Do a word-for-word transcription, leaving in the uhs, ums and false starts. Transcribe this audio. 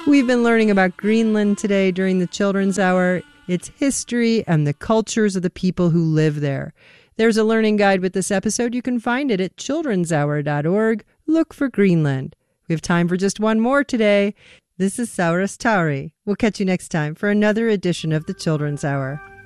We've been learning about Greenland today during the Children's Hour, its history, and the cultures of the people who live there. There's a learning guide with this episode. You can find it at children's hour dot org. Look for Greenland. We have time for just one more today. This is Saurus Tauri. We'll catch you next time for another edition of the Children's Hour.